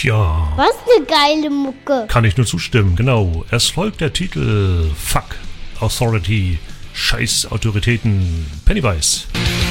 Tja. Was eine geile Mucke. Kann ich nur zustimmen, genau. Es folgt der Titel Fuck Authority, Scheiß Autoritäten, Pennywise.